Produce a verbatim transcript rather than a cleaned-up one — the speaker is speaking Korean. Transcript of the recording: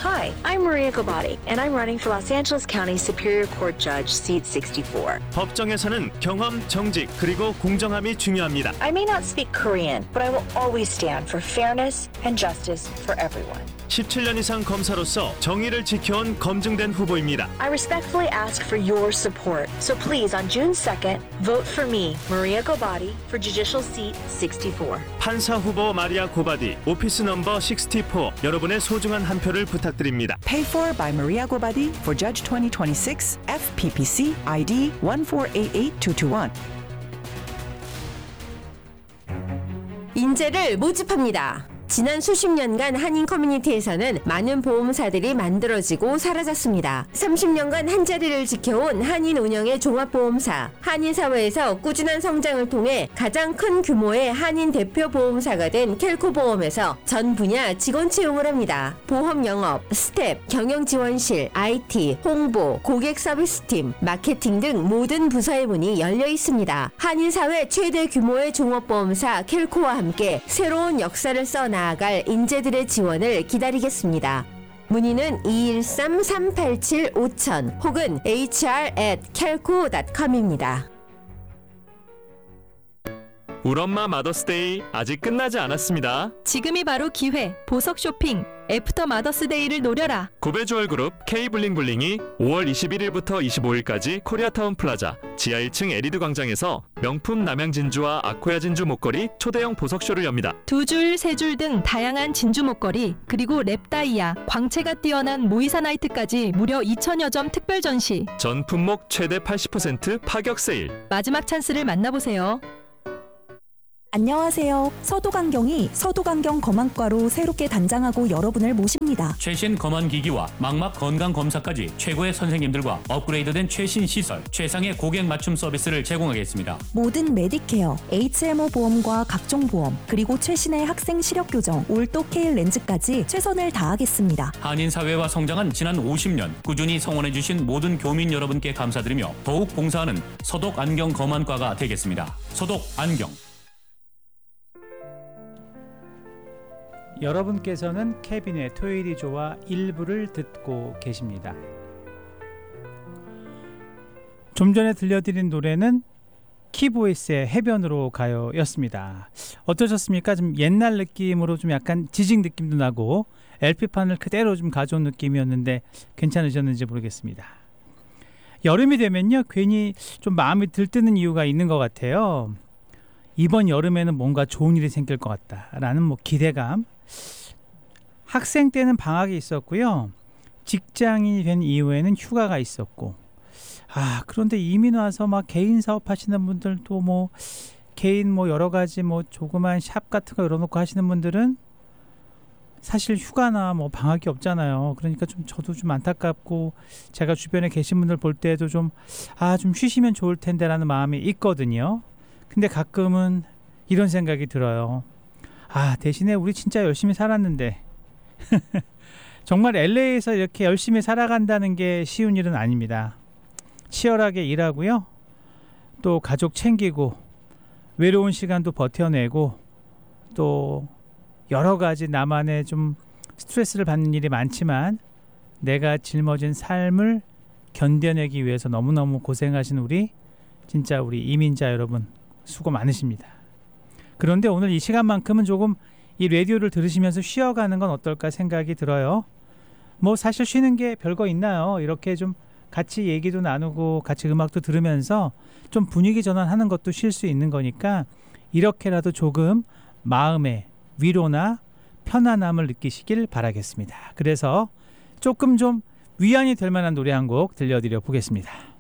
Hi, I'm Maria Gobati, and I'm running for Los Angeles County Superior Court Judge, seat sixty-four. 법정에서는 경험, 정직, 그리고 공정함이 중요합니다. I may not speak Korean, but I will always stand for fairness and justice for everyone. 십칠 년 이상 검사로서 정의를 지켜온 검증된 후보입니다. I respectfully ask for your support. So please, on June second, vote for me, Maria Gobati, for Judicial Seat sixty-four. 판사 후보 마리아 고바디, 오피스 넘버 육십사. 여러분의 소중한 한 표를 부탁드립니다. Paid for by Maria Gobati for Judge twenty twenty-six, F P P C I D one four eight eight two two one. 인재를 모집합니다. 지난 수십 년간 한인 커뮤니티에서는 많은 보험사들이 만들어지고 사라졌습니다. 삼십 년간 한자리를 지켜온 한인 운영의 종합보험사, 한인 사회에서 꾸준한 성장을 통해 가장 큰 규모의 한인 대표 보험사가 된 켈코보험에서 전 분야 직원 채용을 합니다. 보험 영업, 스텝, 경영지원실, 아이티, 홍보, 고객 서비스팀, 마케팅 등 모든 부서의 문이 열려 있습니다. 한인 사회 최대 규모의 종합보험사 켈코와 함께 새로운 역사를 써 나아갈 인재들의 지원을 기다리겠습니다. 문의는 이일삼 삼팔칠 오천 혹은 에이치알 앳 켈코 닷컴입니다. 우리 엄마 마더스데이 아직 끝나지 않았습니다. 지금이 바로 기회. 보석 쇼핑 애프터 마더스데이를 노려라. 고베주얼그룹 K블링블링이 오월 이십일일부터 이십오일까지 코리아타운 플라자 지하 일 층 에리드 광장에서 명품 남양 진주와 아코야 진주 목걸이 초대형 보석쇼를 엽니다. 두 줄, 세 줄 등 다양한 진주 목걸이, 그리고 랩다이아, 광채가 뛰어난 모이사나이트까지 무려 이천여 점 특별 전시. 전 품목 최대 팔십 퍼센트 파격 세일. 마지막 찬스를 만나보세요. 안녕하세요. 서도강경이 서도강경 검안과로 새롭게 단장하고 여러분을 모십니다. 최신 검안기기와 망막 건강검사까지 최고의 선생님들과 업그레이드된 최신 시설, 최상의 고객 맞춤 서비스를 제공하겠습니다. 모든 메디케어, 에이치엠오 보험과 각종 보험, 그리고 최신의 학생 시력 교정, 올도 케일 렌즈까지 최선을 다하겠습니다. 한인사회와 성장한 지난 오십 년 꾸준히 성원해주신 모든 교민 여러분께 감사드리며 더욱 봉사하는 서독안경 검안과가 되겠습니다. 서독안경. 여러분께서는 케빈의 토요일이 좋아 일부를 듣고 계십니다. 좀 전에 들려드린 노래는 키보이스의 해변으로 가요 였습니다. 어떠셨습니까? 좀 옛날 느낌으로 좀 약간 지직 느낌도 나고 엘피판을 그대로 좀 가져온 느낌이었는데 괜찮으셨는지 모르겠습니다. 여름이 되면요 괜히 좀 마음이 들뜨는 이유가 있는 것 같아요. 이번 여름에는 뭔가 좋은 일이 생길 것 같다라는 뭐 기대감. 학생 때는 방학이 있었고요. 직장인이 된 이후에는 휴가가 있었고. 아 그런데 이민 와서 막 개인 사업 하시는 분들도 뭐 개인 뭐 여러 가지 뭐 조그만 샵 같은 거 열어놓고 하시는 분들은 사실 휴가나 뭐 방학이 없잖아요. 그러니까 좀 저도 좀 안타깝고 제가 주변에 계신 분들 볼 때도 좀 아 좀 쉬시면 좋을 텐데라는 마음이 있거든요. 근데 가끔은 이런 생각이 들어요. 아 대신에 우리 진짜 열심히 살았는데 정말 엘에이에서 이렇게 열심히 살아간다는 게 쉬운 일은 아닙니다. 치열하게 일하고요. 또 가족 챙기고 외로운 시간도 버텨내고 또 여러 가지 나만의 좀 스트레스를 받는 일이 많지만 내가 짊어진 삶을 견뎌내기 위해서 너무너무 고생하신 우리 진짜 우리 이민자 여러분 수고 많으십니다. 그런데 오늘 이 시간만큼은 조금 이 라디오를 들으시면서 쉬어가는 건 어떨까 생각이 들어요. 뭐 사실 쉬는 게 별거 있나요? 이렇게 좀 같이 얘기도 나누고 같이 음악도 들으면서 좀 분위기 전환하는 것도 쉴 수 있는 거니까 이렇게라도 조금 마음의 위로나 편안함을 느끼시길 바라겠습니다. 그래서 조금 좀 위안이 될 만한 노래 한 곡 들려드려 보겠습니다.